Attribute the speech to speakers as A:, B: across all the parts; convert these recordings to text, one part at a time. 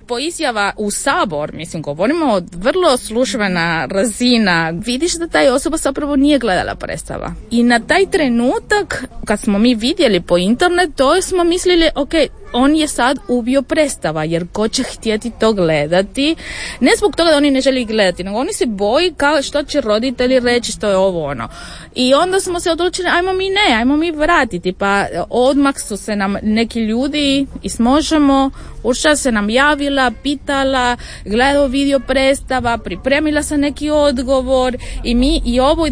A: izjava u Sabor, mislim, govorimo o vrlo službena razina, vidiš da taj osoba zapravo nije gledala predstava. I na taj trenutak, kad smo mi vidjeli po internetu, to smo mislili, ok, on je sad ubio predstava, jer ko će htjeti to gledati, ne zbog toga da oni ne želi gledati, nego oni se boji kao što će roditelji reći, što je ovo ono. I onda smo se odlučili, ajmo mi vratiti, pa odmah su se nam neki ljudi iz Možemo, Urša se nam javila, pitala, gledao video predstava, pripremila se neki odgovor i mi i ovo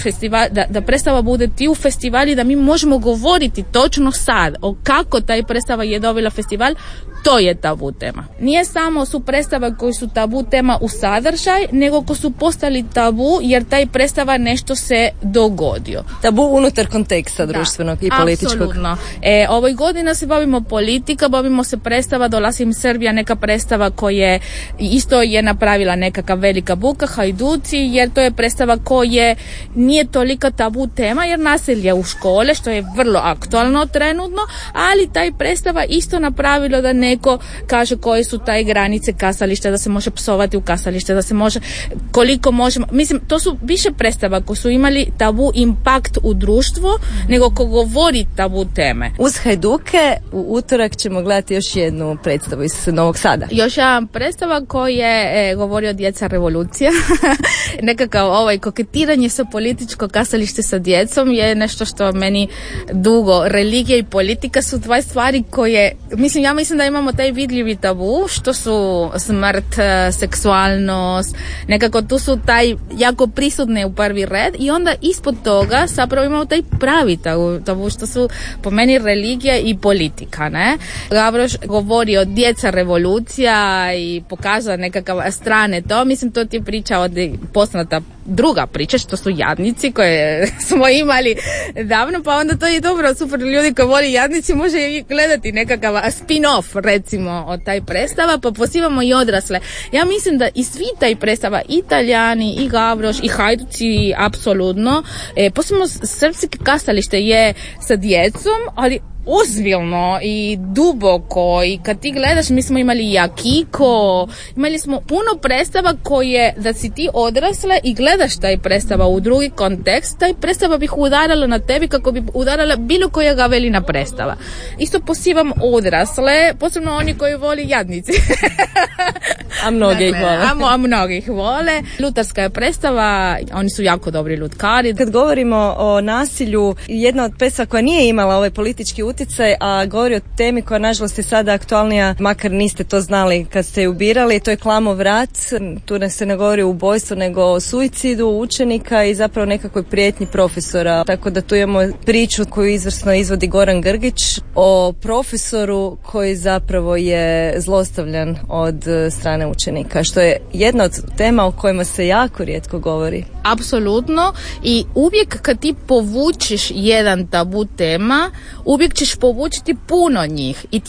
A: da predstava bude ti u festivali, da mi možemo govoriti točno sad o kako taj predstava je dobila festival. To je tabu tema. Nije samo su predstave koji su tabu tema u sadržaj, nego ko su postali tabu jer taj predstava nešto se dogodio.
B: Tabu unutar konteksta društvenog i političkog.
A: Apsolutno. Ovoj godina se bavimo politika, bavimo se predstava, dolazim Srbija, neka predstava koja isto je napravila nekakav velika buka, Hajduci, jer to je predstava koja nije tolika tabu tema, jer nasilje u škole, što je vrlo aktualno trenutno, ali taj predstava isto napravilo da neko kaže koje su taj granice kazališta, da se može psovati u kazalište, da se može, koliko možemo, mislim, to su više predstava koji su imali tabu impakt u društvu, nego ko govori tabu teme.
B: Uz Hajduke u utorak ćemo gledati još jednu predstavu iz Novog Sada.
A: Još jedan predstava koji je govori o djeca revolucija. Nekakav koketiranje sa političko kazalište sa djecom je nešto što meni dugo, religija i politika su dve stvari koje, ja mislim da imamo taj vidljivi tabu, što su smrt, seksualnost, nekako tu su taj jako prisutne u prvi red i onda ispod toga zapravo imamo taj pravi tabu, što su po meni religija i politika, ne? Gavroš govori o djeca revolucija i pokazuje nekakav strane to, mislim to ti je priča od poznata druga priča, što su jadnici koje smo imali davno, pa onda to je dobro, super, ljudi koji voli jadnici može i gledati nekakav spin-off recimo od taj predstava, pa pozivamo i odrasle. Ja mislim da i svi taj predstava, Italijani i Gavroš i Hajduci apsolutno, posebno srpske kazalište je sa djecom, ali ozbiljno i duboko, i kad ti gledaš, mi smo imali Jakiko, imali smo puno predstava koje, da si ti odrasla i gledaš taj predstava u drugi kontekst, taj predstava bih udarala na tebi kako bi udarala bilo koja gavelina predstava. Isto pozivam odrasle, posebno oni koji voli jadnici.
B: A mnogi ih vole.
A: A mnogi ih vole. Lutarska je predstava, oni su jako dobri lutkari.
B: Kad govorimo o nasilju, jedna od predstava koja nije imala ovaj politički utjecaj, a govori o temi koja nažalost je sada aktualnija, makar niste to znali kad ste ju birali, to je Klamov rat. Tu ne se ne govori o ubojstvu, nego o suicidu učenika i zapravo nekakvoj prijetnji profesora. Tako da tu imamo priču koju izvrsno izvodi Goran Grgić o profesoru koji zapravo je zlostavljan od strane učenika, što je jedna od tema o kojima se jako rijetko govori.
A: Apsolutno, i uvijek kad ti povučiš jedan tabu tema, uvijek ćeš povučiti puno njih i ti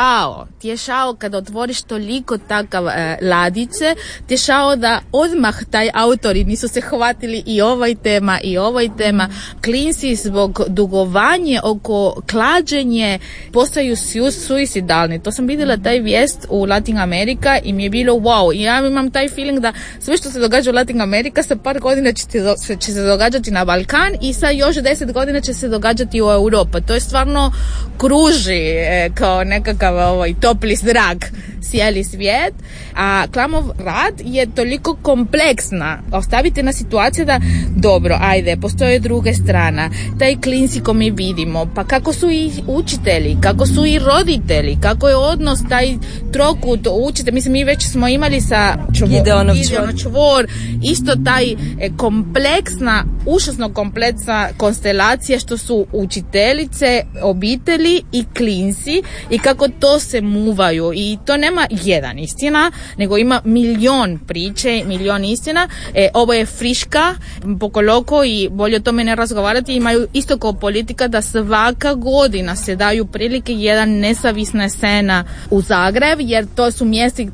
A: je šao kad otvoriš toliko takav ladice, ti je šao da odmah taj autori nisu se hvatili i ovoj tema. Klinci zbog dugovanje oko klađenje postaju suicidalni. To sam vidjela taj vijest u Latin Amerika i mi je bilo wow. I ja imam taj feeling da sve što se događa u Latin Amerika sa par godina će se događati na Balkan i sa još 10 godina će se događati u Europi. To je stvarno kruži kao nekakav topli zrak cijeli svijet, a Klamov rat je toliko kompleksna. Ostavite na situaciju da dobro, ajde, postoje druge strane, taj klinci ko mi vidimo, pa kako su i učitelji, kako su i roditelji, kako je odnos taj trokut učitelj, mislim mi već smo imali sa
B: Gideonov
A: čvor, isto taj kompleksna, užasno kompleksna konstelacija što su učiteljice, obitelji i klinci i kako to se muvaju i to nema jedan istina, nego ima milion priče, milion istina. Ovo je friška, pokoloko i bolje o tome ne razgovarati. Imaju isto kao politika da svaka godina se daju prilike jedan nezavisna scena u Zagreb, jer to su mjesti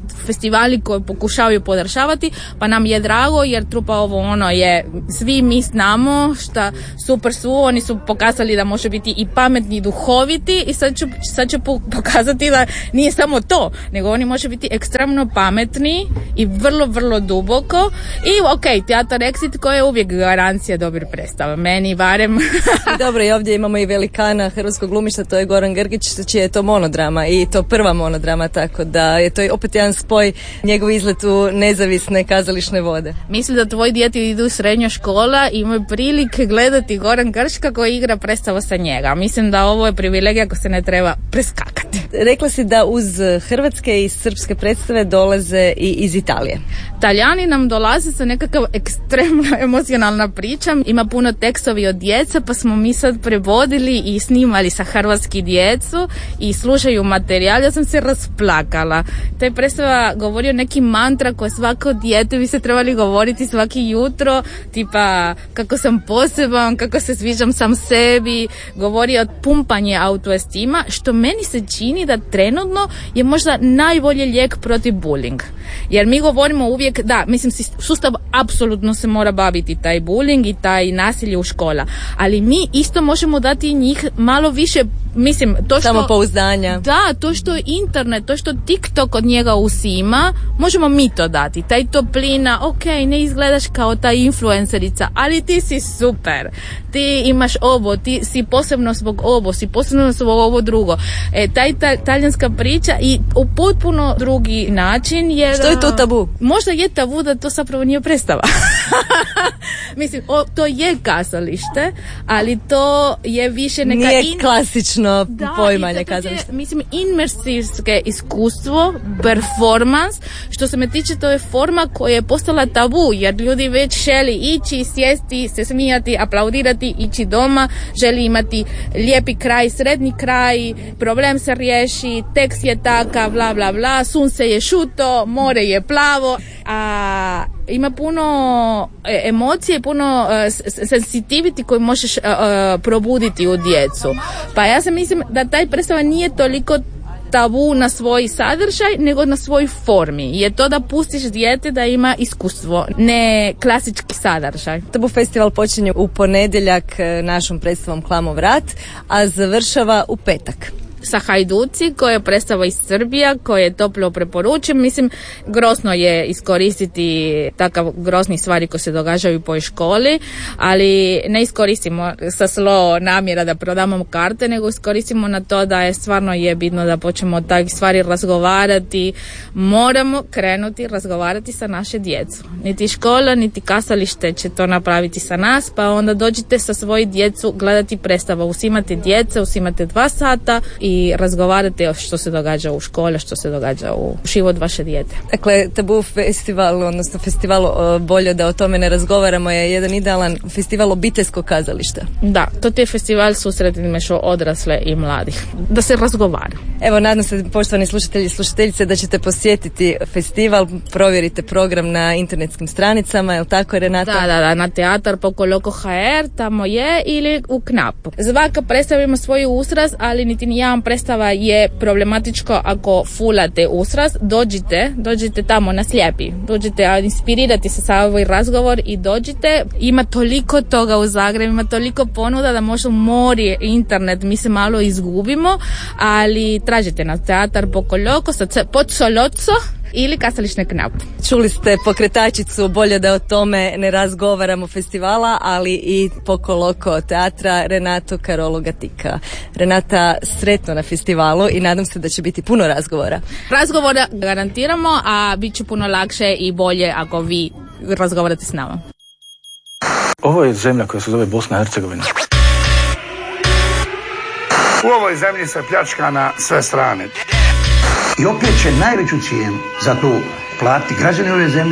A: festivali koji pokušavaju podržavati, pa nam je drago jer trupa ovo ono je, svi mi znamo šta super su, oni su pokazali da može biti i pametni i duhoviti i sad ću pokazati da nije samo to, nego oni može biti ekstremno pametni i vrlo, vrlo duboko i ok, Teatar Exit koji je uvijek garancija dobre predstave, meni barem.
B: Dobro, i ovdje imamo i velikana hrvatskog glumišta, to je Goran Grgić, čija je to monodrama i to prva monodrama, tako da je to opet jedan spoj, njegov izlet u nezavisne kazališne vode.
A: Mislim da tvoji djeti idu u srednja škola i imaju prilike gledati Goran Grška koji igra predstavu sa njega. Mislim da ovo je privilegija ako se ne treba preskakati.
B: Rekla si da uz hrvatske i srpske predstave dolaze i iz Italije.
A: Talijani nam dolaze sa nekakav ekstremno emocionalna priča. Ima puno tekstovi od djece, pa smo mi sad prevodili i snimali sa hrvatski djecu i slušaju materijal. Ja sam se rasplakala. Taj predstava govori o nekim mantra koje svako dijete bi se trebali govoriti svaki jutro, tipa kako sam poseban, kako se sviđam sam sebi, govori o pumpanje autoestima, što meni se čini da trenutno je možda najbolji lijek protiv bullying. Jer mi govorimo uvijek, da, mislim, sustav apsolutno se mora baviti taj bullying i taj nasilje u škola, ali mi isto možemo dati njih malo više, mislim, to što...
B: Samopouzdanja.
A: Da, to što internet, to što TikTok od njega uzima, možemo mi to dati. Taj toplina, ok, ne izgledaš kao ta influencerica, ali ti si super. Ti imaš ovo, ti si posebno zbog ovo, si posebno zbog ovo drugo. Taj talijanska priča i u potpuno drugi način je...
B: Što je to tabu?
A: Možda je tabu da to zapravo nije predstava. Mislim, to je kazalište, ali to je više neka...
B: Nije klasično poimanje kazališta.
A: Mislim, imersivske iskustvo, performans, što se me tiče, to je forma koja je postala tabu, jer ljudi već želi ići, sjesti, se smijati, aplaudirati, ići doma, želi imati lijepi kraj, srednji kraj, problem se riješi, tekst je takav, bla bla bla, sunce je žuto, more je plavo, a ima puno emocije, puno sensitivity koji možeš probuditi u djecu. Pa ja se mislim da taj predstava nije toliko tabu na svoj sadržaj, nego na svoj formi. Je to da pustiš dijete da ima iskustvo, ne klasički sadržaj.
B: Tabu festival počinje u ponedjeljak našom predstavom Klamov rat, a završava u petak.
A: Sa Hajduci, koja je predstava iz Srbija, koje toplo preporučujem. Mislim, grozno je iskoristiti takav grozni stvari koje se događaju po školi, ali ne iskoristimo sa zlo namjera da prodamo karte, nego iskoristimo na to da je stvarno je bitno da počnemo o takvih stvari razgovarati. Moramo krenuti razgovarati sa naše djecu. Niti škola, niti kazalište će to napraviti sa nas, pa onda dođite sa svoji djecu gledati predstava. Uzimate djece, uzimate 2 sata i razgovarate o što se događa u školi, što se događa u život vaše dijete.
B: Dakle, Tabu festival, odnosno festival Bolje da o tome ne razgovaramo, je jedan idealan festival obiteljskog kazališta.
A: Da, to je festival susreti među odrasle i mladih. Da se razgovara.
B: Evo, nadam se, poštovani slušatelji i slušateljice, da ćete posjetiti festival, provjerite program na internetskim stranicama, je li tako, Renata?
A: Da, na Teatar Pokoloko.hr, tamo je, ili u Knapu. Svaka predstava ima svoju usraz, ali niti nijedan predstava je problematičko ako fulate usraz. Dođite tamo na slijepi. Dođite inspirirati se sa ovaj razgovor i dođite. Ima toliko toga u Zagrebu, ima toliko ponuda da možda mori internet, mi se malo izgubimo, ali tražite nas Teatar Pokoloko pod Solozzo ili Kazališne Knap.
B: Čuli ste pokretačicu Bolje da o tome ne razgovaramo festivala, ali i Pokoloko teatra Renatu Karolu Gatika. Renata, sretno na festivalu i nadam se da će biti puno razgovora.
A: Razgovora garantiramo, a bit će puno lakše i bolje ako vi razgovarate s nama.
C: Ovo je zemlja koja se zove Bosna i Hercegovina.
D: U ovoj zemlji se pljačka na sve strane.
E: I opet će najveću cijenu za to platiti građani ove zemlje.